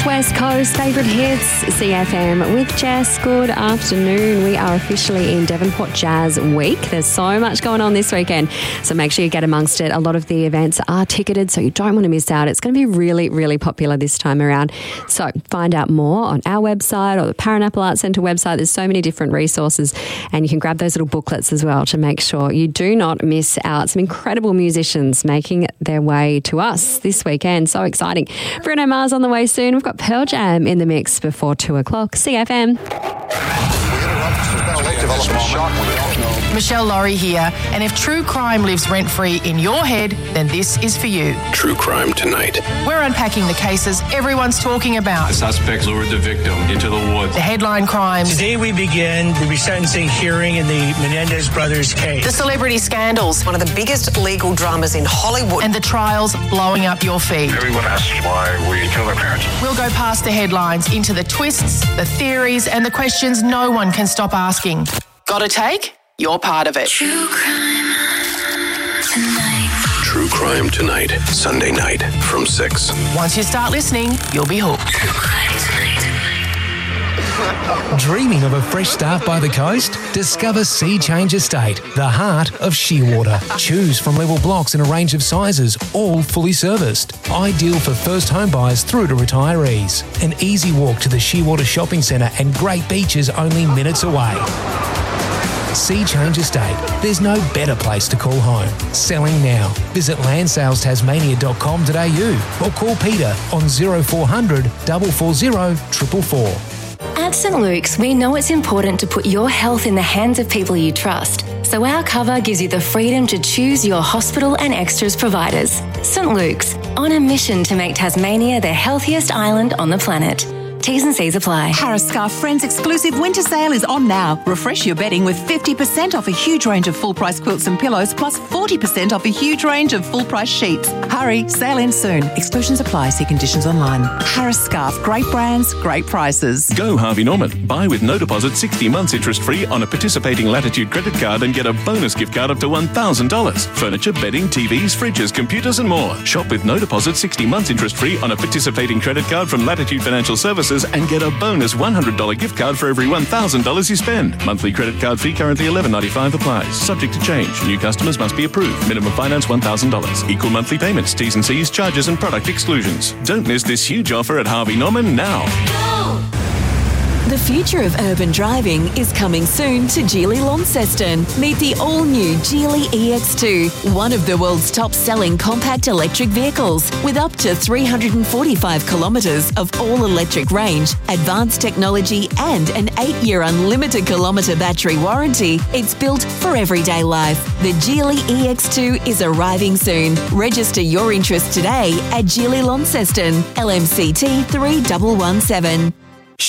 West Coast favourite hits, CFM with Jess. Good afternoon. We are officially in Devonport Jazz Week. There's so much going on this weekend, so make sure you get amongst it. A lot of the events are ticketed, so you don't want to miss out. It's going to be really, really popular this time around. So find out more on our website or the Paranapple Arts Centre website. There's so many different resources, and you can grab those little booklets as well to make sure you do not miss out. Some incredible musicians making their way to us this weekend. So exciting. Bruno Mars on the way soon. We've got Pearl Jam in the mix before 2 o'clock. CFM. Michelle Laurie here, and if true crime lives rent-free in your head, then this is for you. True Crime Tonight. We're unpacking the cases everyone's talking about. The suspects lured the victim into the woods. The headline crimes. Today we begin the resentencing hearing in the Menendez brothers case. The celebrity scandals. One of the biggest legal dramas in Hollywood. And the trials blowing up your feed. Everyone asks why we kill their parents. We'll go past the headlines into the twists, the theories, and the questions no one can stop asking. Got a take? You're part of it. True Crime Tonight. Sunday night from 6. Once you start listening, you'll be hooked. Dreaming of a fresh start by the coast? Discover Sea Change Estate, the heart of Shearwater. Choose from level blocks in a range of sizes, all fully serviced. Ideal for first home buyers through to retirees. An easy walk to the Shearwater Shopping Centre and great beaches only minutes away. Sea Change Estate. There's no better place to call home. Selling now. Visit landsales.tasmania.com.au or call Peter on 0400 440 444. At St Luke's, we know it's important to put your health in the hands of people you trust. So our cover gives you the freedom to choose your hospital and extras providers. St Luke's, on a mission to make Tasmania the healthiest island on the planet. T's and C's apply. Harris Scarf Friends exclusive winter sale is on now. Refresh your bedding with 50% off a huge range of full-price quilts and pillows, plus 40% off a huge range of full-price sheets. Hurry, sale ends soon. Exclusions apply. See conditions online. Harris Scarf, great brands, great prices. Go Harvey Norman. Buy with no deposit 60 months interest-free on a participating Latitude credit card and get a bonus gift card up to $1,000. Furniture, bedding, TVs, fridges, computers and more. Shop with no deposit 60 months interest-free on a participating credit card from Latitude Financial Services and get a bonus $100 gift card for every $1,000 you spend. Monthly credit card fee currently $11.95 applies. Subject to change. New customers must be approved. Minimum finance $1,000. Equal monthly payments. T's and C's, charges and product exclusions. Don't miss this huge offer at Harvey Norman now. The future of urban driving is coming soon to Geely Launceston. Meet the all-new Geely EX2, one of the world's top-selling compact electric vehicles. With up to 345 kilometres of all-electric range, advanced technology and an 8-year unlimited kilometre battery warranty, it's built for everyday life. The Geely EX2 is arriving soon. Register your interest today at Geely Launceston, LMCT 3117.